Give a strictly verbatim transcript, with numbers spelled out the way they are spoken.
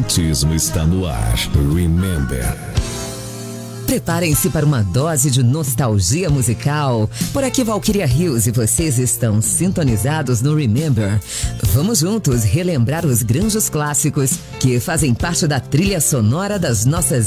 romantismo está no ar. Remember. Preparem-se para uma dose de nostalgia musical. Por aqui, Valquíria Rios, e vocês estão sintonizados no Remember. Vamos juntos relembrar os grandes clássicos que fazem parte da trilha sonora das nossas